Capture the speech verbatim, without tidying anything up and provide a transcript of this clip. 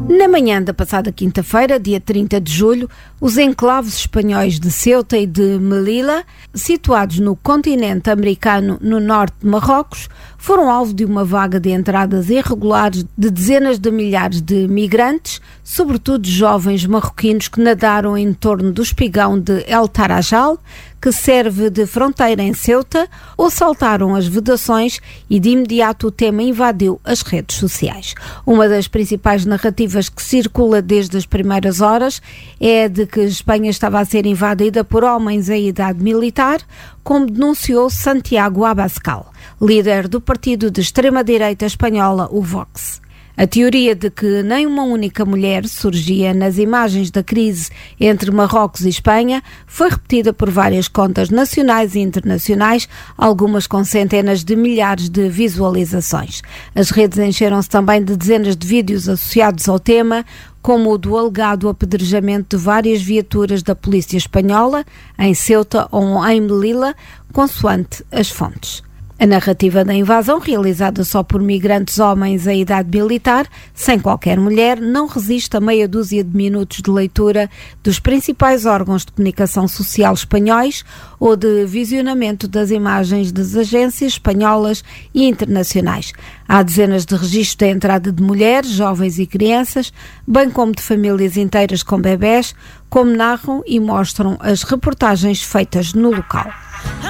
Na manhã da passada quinta-feira, dia trinta de julho, os enclaves espanhóis de Ceuta e de Melilla, situados no continente americano no norte de Marrocos, foram alvo de uma vaga de entradas irregulares de dezenas de milhares de migrantes, sobretudo jovens marroquinos que nadaram em torno do espigão de El Tarajal, que serve de fronteira em Ceuta, ou saltaram as vedações e de imediato o tema invadiu as redes sociais. Uma das principais narrativas que circula desde as primeiras horas é a de que Espanha estava a ser invadida por homens em idade militar, como denunciou Santiago Abascal, líder do partido de extrema-direita espanhola, o Vox. A teoria de que nem uma única mulher surgia nas imagens da crise entre Marrocos e Espanha foi repetida por várias contas nacionais e internacionais, algumas com centenas de milhares de visualizações. As redes encheram-se também de dezenas de vídeos associados ao tema, como o do alegado apedrejamento de várias viaturas da polícia espanhola em Ceuta ou em Melilla, consoante as fontes. A narrativa da invasão, realizada só por migrantes homens em idade militar, sem qualquer mulher, não resiste a meia dúzia de minutos de leitura dos principais órgãos de comunicação social espanhóis ou de visionamento das imagens das agências espanholas e internacionais. Há dezenas de registros da entrada de mulheres, jovens e crianças, bem como de famílias inteiras com bebés, como narram e mostram as reportagens feitas no local.